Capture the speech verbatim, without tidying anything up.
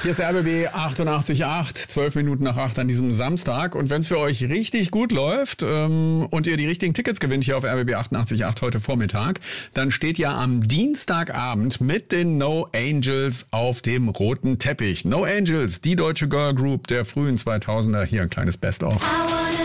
Hier ist R B B achtundachtzig Komma acht, zwölf Minuten nach acht an diesem Samstag. Und wenn es für euch richtig gut läuft ähm, und ihr die richtigen Tickets gewinnt hier auf R B B achtundachtzig Komma acht heute Vormittag, dann steht ja am Dienstagabend mit den No Angels auf dem roten Teppich. No Angels, die deutsche Girl Group der frühen zweitausender. Hier ein kleines Best-of.